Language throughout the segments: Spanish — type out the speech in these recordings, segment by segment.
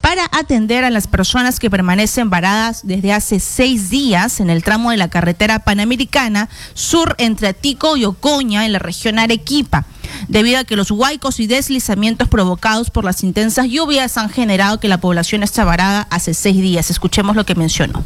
para atender a las personas que permanecen varadas desde hace 6 días en el tramo de la carretera Panamericana Sur entre Atico y Ocoña en la región Arequipa, debido a que los huaicos y deslizamientos provocados por las intensas lluvias han generado que la población esté varada hace 6 días. Escuchemos lo que mencionó.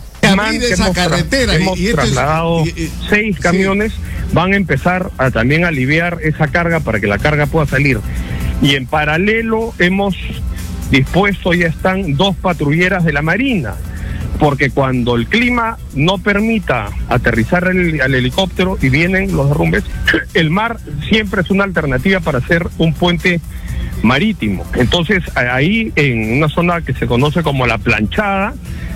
Hemos trasladado 6 camiones, van a empezar a también aliviar esa carga para que la carga pueda salir. Y en paralelo hemos dispuesto, ya están 2 patrulleras de la Marina, porque cuando el clima no permita aterrizar al helicóptero y vienen los derrumbes, el mar siempre es una alternativa para hacer un puente marítimo. Entonces ahí en una zona que se conoce como La Planchada.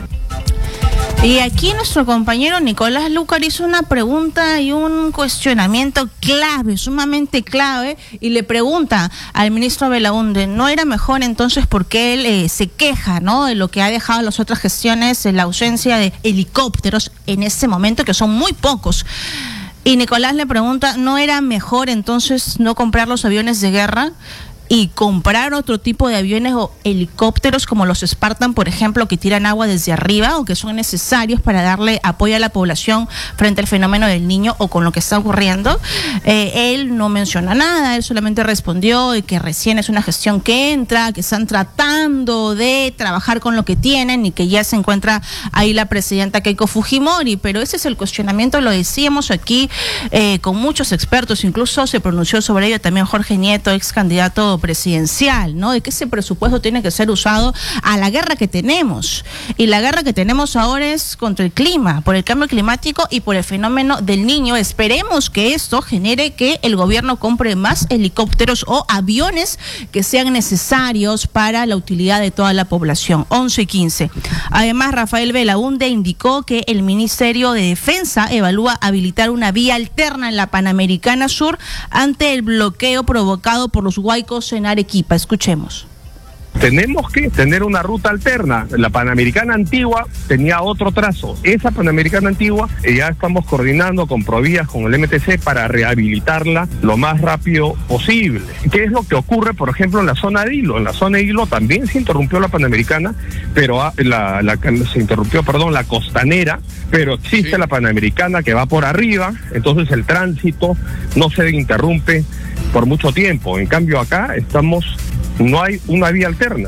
Y aquí nuestro compañero Nicolás Lucar hizo una pregunta y un cuestionamiento clave, sumamente clave, y le pregunta al ministro Belaúnde, ¿no era mejor entonces porque él se queja, ¿no?, de lo que ha dejado las otras gestiones, la ausencia de helicópteros en este momento, que son muy pocos? Y Nicolás le pregunta, ¿no era mejor entonces no comprar los aviones de guerra y comprar otro tipo de aviones o helicópteros como los Spartan, por ejemplo, que tiran agua desde arriba o que son necesarios para darle apoyo a la población frente al fenómeno del Niño o con lo que está ocurriendo? Él no menciona nada, él solamente respondió que recién es una gestión que entra, que están tratando de trabajar con lo que tienen y que ya se encuentra ahí la presidenta Keiko Fujimori, pero ese es el cuestionamiento, lo decíamos aquí con muchos expertos, incluso se pronunció sobre ello también Jorge Nieto, ex candidato presidencial, ¿no?, de que ese presupuesto tiene que ser usado a la guerra que tenemos, y la guerra que tenemos ahora es contra el clima, por el cambio climático y por el fenómeno del Niño. Esperemos que esto genere que el gobierno compre más helicópteros o aviones que sean necesarios para la utilidad de toda la población. 11:15. Además, Rafael Belaúnde indicó que el Ministerio de Defensa evalúa habilitar una vía alterna en la Panamericana Sur ante el bloqueo provocado por los huaicos en Arequipa. Escuchemos. Tenemos que tener una ruta alterna. La Panamericana Antigua tenía otro trazo. Esa Panamericana Antigua ya estamos coordinando con Provías, con el MTC, para rehabilitarla lo más rápido posible. ¿Qué es lo que ocurre, por ejemplo, en la zona de Hilo? En la zona de Hilo también se interrumpió la Panamericana, pero se interrumpió la costanera, pero existe la Panamericana que va por arriba, entonces el tránsito no se interrumpe por mucho tiempo. En cambio acá no hay una vía alterna.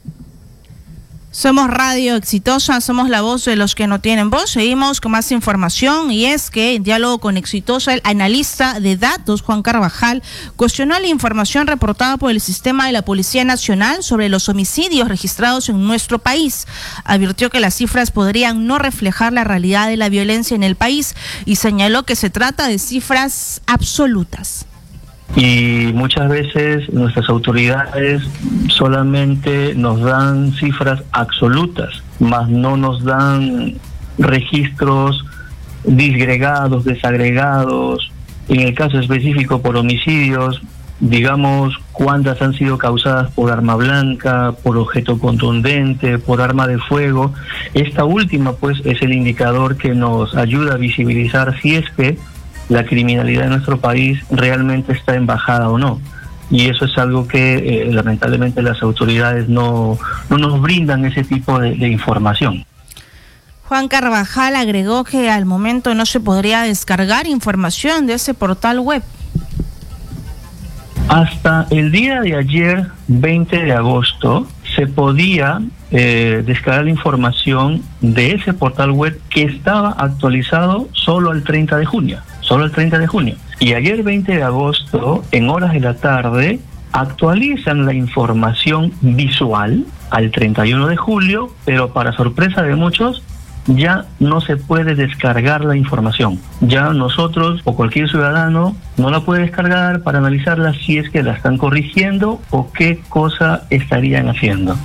Somos Radio Exitosa, somos la voz de los que no tienen voz. Seguimos con más información, y es que en diálogo con Exitosa, el analista de datos Juan Carvajal cuestionó la información reportada por el sistema de la Policía Nacional sobre los homicidios registrados en nuestro país. Advirtió que las cifras podrían no reflejar la realidad de la violencia en el país y señaló que se trata de cifras absolutas. Y muchas veces nuestras autoridades solamente nos dan cifras absolutas, más no nos dan registros disgregados, desagregados. En el caso específico por homicidios, digamos cuántas han sido causadas por arma blanca, por objeto contundente, por arma de fuego. Esta última pues es el indicador que nos ayuda a visibilizar si es que la criminalidad en nuestro país realmente está en bajada o no. Y eso es algo que lamentablemente las autoridades no nos brindan ese tipo de información. Juan Carvajal agregó que al momento no se podría descargar información de ese portal web. Hasta el día de ayer, 20 de agosto, se podía descargar la información de ese portal web que estaba actualizado solo el 30 de junio. Y ayer 20 de agosto, en horas de la tarde, actualizan la información visual al 31 de julio, pero para sorpresa de muchos, ya no se puede descargar la información. Ya nosotros o cualquier ciudadano no la puede descargar para analizarla si es que la están corrigiendo o qué cosa estarían haciendo.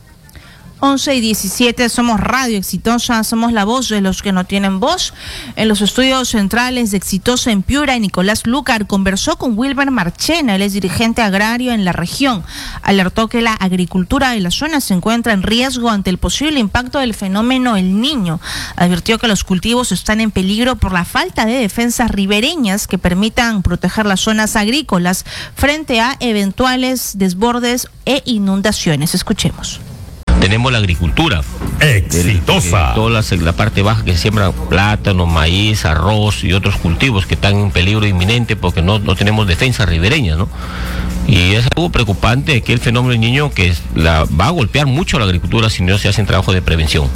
11:17, somos Radio Exitosa, somos la voz de los que no tienen voz. En los estudios centrales de Exitosa en Piura, Nicolás Lucar conversó con Wilber Marchena, él es dirigente agrario en la región. Alertó que la agricultura de la zona se encuentra en riesgo ante el posible impacto del fenómeno El Niño. Advirtió que los cultivos están en peligro por la falta de defensas ribereñas que permitan proteger las zonas agrícolas frente a eventuales desbordes e inundaciones. Escuchemos. tenemos la agricultura. Exitosa. Toda la parte baja que se siembra plátano, maíz, arroz y otros cultivos que están en peligro inminente porque no tenemos defensa ribereña, ¿no? Y es algo preocupante que el fenómeno del Niño que va a golpear mucho a la agricultura si no se hacen trabajo de prevención.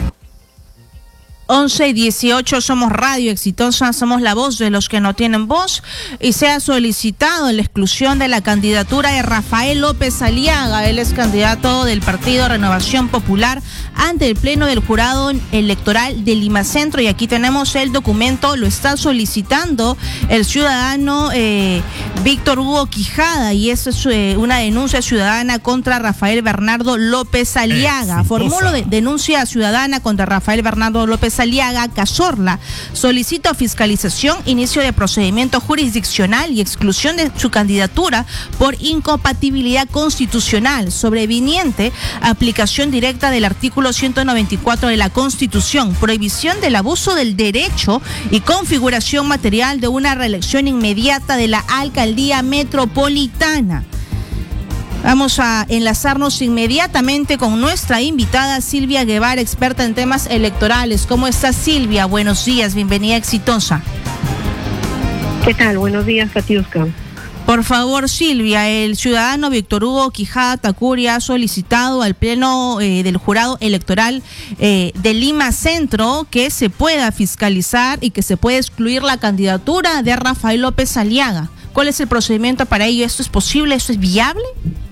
11:18, somos Radio Exitosa, somos la voz de los que no tienen voz, y se ha solicitado la exclusión de la candidatura de Rafael López Aliaga. Él es candidato del Partido Renovación Popular ante el Pleno del Jurado Electoral de Lima Centro, y aquí tenemos el documento. Lo está solicitando el ciudadano Víctor Hugo Quijada, y eso es una denuncia ciudadana contra Rafael Bernardo López Aliaga. Formulo denuncia ciudadana contra Rafael Bernardo López Aliaga Cazorla. Solicito fiscalización, inicio de procedimiento jurisdiccional y exclusión de su candidatura por incompatibilidad constitucional, sobreviniente aplicación directa del artículo 194 de la Constitución, prohibición del abuso del derecho y configuración material de una reelección inmediata de la alcaldía metropolitana. Vamos a enlazarnos inmediatamente con nuestra invitada Silvia Guevara, experta en temas electorales. ¿Cómo está, Silvia? Buenos días, bienvenida a Exitosa. ¿Qué tal? Buenos días, Katiuska. Por favor, Silvia, el ciudadano Víctor Hugo Quijada Tacuria ha solicitado al Pleno del Jurado Electoral de Lima Centro que se pueda fiscalizar y que se pueda excluir la candidatura de Rafael López Aliaga. ¿Cuál es el procedimiento para ello? ¿Esto es posible? ¿Esto es viable?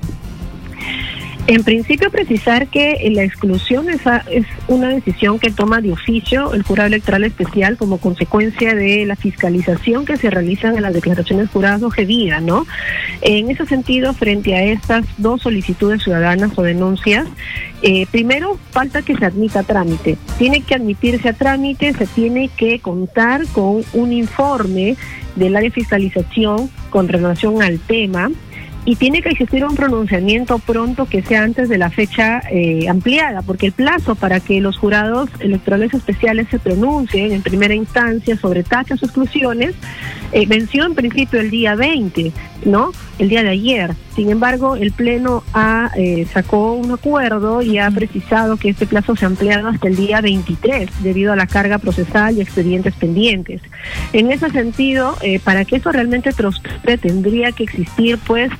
En principio, precisar que la exclusión es una decisión que toma de oficio el Jurado Electoral Especial como consecuencia de la fiscalización que se realizan en las declaraciones juradas de hoja de vida, ¿no? En ese sentido, frente a estas dos solicitudes ciudadanas o denuncias, primero, falta que se admita a trámite. Tiene que admitirse a trámite, se tiene que contar con un informe del área de fiscalización con relación al tema, y tiene que existir un pronunciamiento pronto que sea antes de la fecha ampliada, porque el plazo para que los jurados electorales especiales se pronuncien en primera instancia sobre tachas o exclusiones venció en principio el día 20, ¿no? El día de ayer. Sin embargo, el Pleno sacó un acuerdo y ha precisado que este plazo se ha ampliado hasta el día 23 debido a la carga procesal y expedientes pendientes. En ese sentido, para que eso realmente prospere, tendría que existir, pues,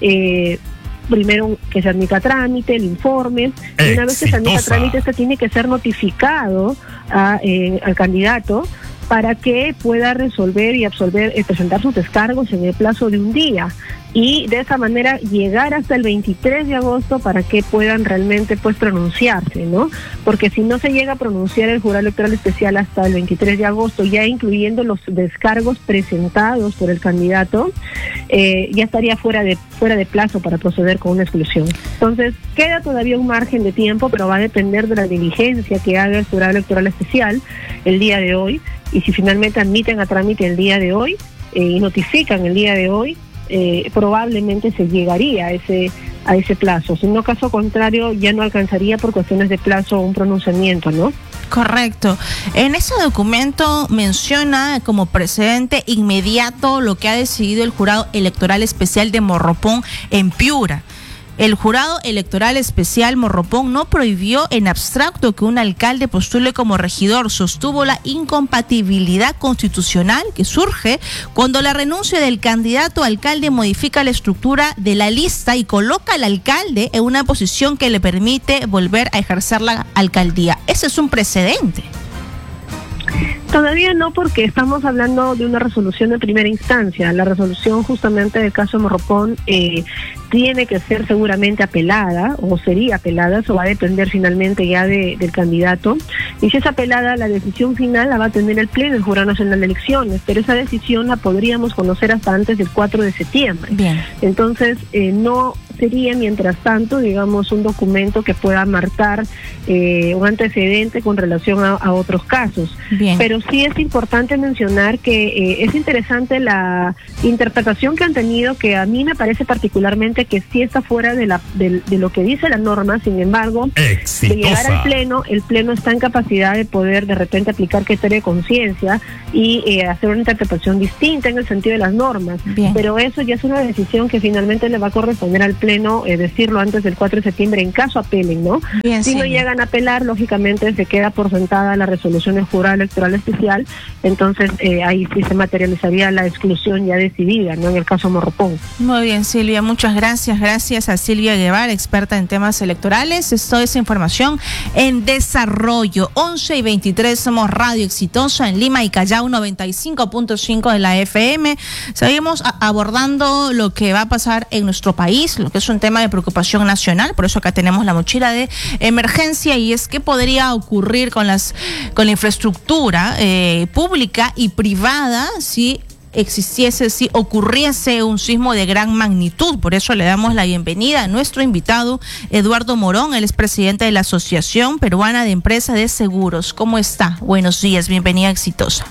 primero que se admita a trámite, el informe, y una vez que se admita a trámite, este tiene que ser notificado al candidato para que pueda resolver y absolver, presentar sus descargos en el plazo de un día, y de esa manera llegar hasta el 23 de agosto para que puedan realmente, pues, pronunciarse, ¿no? Porque si no se llega a pronunciar el Jurado Electoral Especial hasta el 23 de agosto, ya incluyendo los descargos presentados por el candidato, ya estaría fuera de plazo para proceder con una exclusión. Entonces, queda todavía un margen de tiempo, pero va a depender de la diligencia que haga el Jurado Electoral Especial el día de hoy, y si finalmente admiten a trámite el día de hoy y notifican el día de hoy, probablemente se llegaría a ese plazo. Si no, caso contrario, ya no alcanzaría por cuestiones de plazo un pronunciamiento, ¿no? Correcto. En ese documento menciona como precedente inmediato lo que ha decidido el Jurado Electoral Especial de Morropón en Piura. El Jurado Electoral Especial Morropón no prohibió en abstracto que un alcalde postule como regidor. Sostuvo la incompatibilidad constitucional que surge cuando la renuncia del candidato a alcalde modifica la estructura de la lista y coloca al alcalde en una posición que le permite volver a ejercer la alcaldía. Ese es un precedente. Todavía no, porque estamos hablando de una resolución de primera instancia. La resolución justamente del caso de Morropón tiene que ser seguramente apelada, o sería apelada, eso va a depender finalmente ya del candidato. Y si es apelada, la decisión final la va a tener el Pleno del Jurado Nacional de Elecciones, pero esa decisión la podríamos conocer hasta antes del 4 de septiembre. Bien. Entonces, no sería, mientras tanto, digamos, un documento que pueda marcar un antecedente con relación a otros casos. Bien. Pero sí es importante mencionar que es interesante la interpretación que han tenido, que a mí me parece particularmente que sí está fuera de lo que dice la norma. Sin embargo, de llegar al Pleno, el Pleno está en capacidad de poder de repente aplicar criterio de conciencia y hacer una interpretación distinta en el sentido de las normas. Bien. Pero eso ya es una decisión que finalmente le va a corresponder al Pleno decirlo antes del 4 de septiembre en caso apelen, ¿no? Bien, si no llegan a apelar, lógicamente se queda por sentada la resolución del jurado electoral especial, entonces ahí sí se materializaría la exclusión ya decidida, ¿no? En el caso Morropón. Muy bien, Silvia, muchas gracias. Gracias a Silvia Guevara, experta en temas electorales. Esto es información en desarrollo. 11:23, somos Radio Exitosa en Lima y Callao, 95.5 de la FM. Seguimos abordando lo que va a pasar en nuestro país, lo que es un tema de preocupación nacional. Por eso acá tenemos la mochila de emergencia, y es qué podría ocurrir con la infraestructura pública y privada si ocurriese un sismo de gran magnitud. Por eso le damos la bienvenida a nuestro invitado Eduardo Morón. Él es presidente de la Asociación Peruana de Empresas de Seguros. ¿Cómo está? Buenos días, bienvenida Exitosa.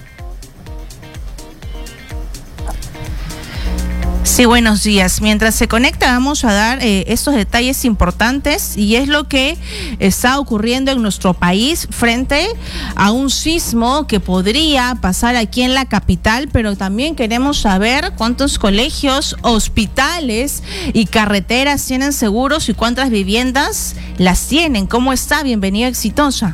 Sí, buenos días. Mientras se conecta, vamos a dar estos detalles importantes, y es lo que está ocurriendo en nuestro país frente a un sismo que podría pasar aquí en la capital, pero también queremos saber cuántos colegios, hospitales y carreteras tienen seguros y cuántas viviendas las tienen. ¿Cómo está? Bienvenida Exitosa.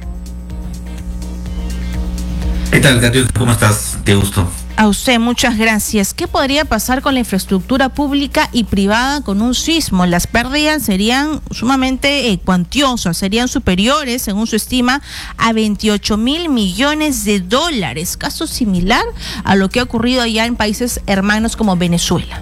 ¿Qué tal, Katia? ¿Cómo estás? Qué gusto. A usted, muchas gracias. ¿Qué podría pasar con la infraestructura pública y privada con un sismo? Las pérdidas serían sumamente cuantiosas, serían superiores, según su estima, a 28.000 millones de dólares, caso similar a lo que ha ocurrido allá en países hermanos como Venezuela.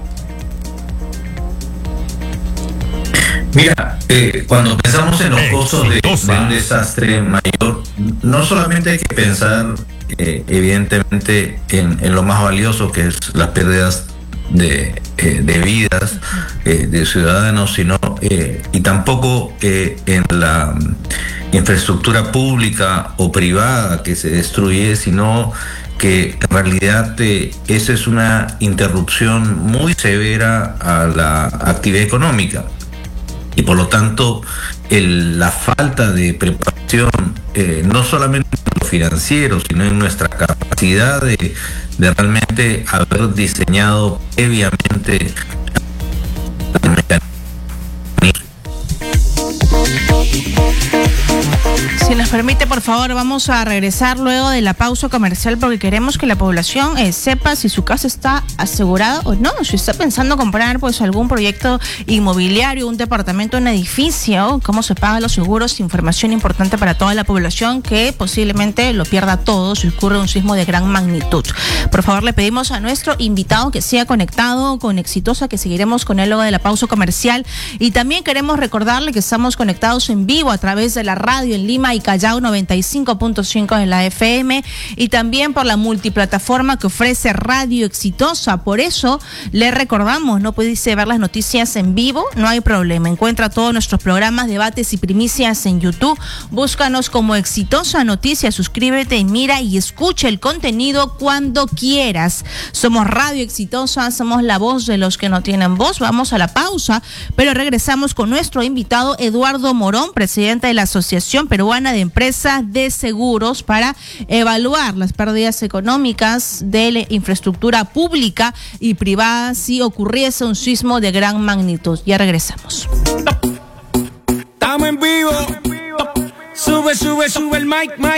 Mira, cuando pensamos en los costos de un desastre mayor, no solamente hay que pensar evidentemente en lo más valioso, que es las pérdidas de vidas de ciudadanos, sino y tampoco en la infraestructura pública o privada que se destruye, sino que en realidad esa es una interrupción muy severa a la actividad económica. Y por lo tanto, la falta de preparación, no solamente en lo financiero, sino en nuestra capacidad de realmente haber diseñado previamente el mecanismo. Si nos permite, por favor, vamos a regresar luego de la pausa comercial, porque queremos que la población sepa si su casa está asegurada o no. Si está pensando comprar pues algún proyecto inmobiliario, un departamento, un edificio, cómo se pagan los seguros, información importante para toda la población que posiblemente lo pierda todo si ocurre un sismo de gran magnitud. Por favor, le pedimos a nuestro invitado que sea conectado con Exitosa, que seguiremos con él luego de la pausa comercial. Y también queremos recordarle que estamos conectados en vivo a través de la radio en Lima y Callao, 95.5 en la FM, y también por la multiplataforma que ofrece Radio Exitosa. Por eso le recordamos, no puede ver las noticias en vivo, no hay problema. Encuentra todos nuestros programas, debates y primicias en YouTube. Búscanos como Exitosa Noticias, suscríbete, mira y escucha el contenido cuando quieras. Somos Radio Exitosa, somos la voz de los que no tienen voz. Vamos a la pausa, pero regresamos con nuestro invitado Eduardo Morón, presidente de la Asociación Peruana de Empresas de Seguros, para evaluar las pérdidas económicas de la infraestructura pública y privada si ocurriese un sismo de gran magnitud. Ya regresamos. Estamos en vivo. Sube el mic.